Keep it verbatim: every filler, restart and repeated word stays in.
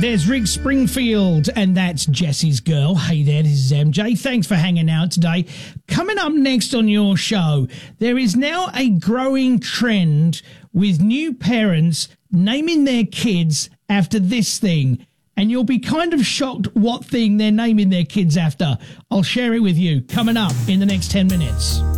There's Rick Springfield, and that's Jesse's Girl. Hey there, this is M J. Thanks for hanging out today. Coming up next on your show, there is now a growing trend with new parents naming their kids after this thing. And you'll be kind of shocked what thing they're naming their kids after. I'll share it with you coming up in the next ten minutes.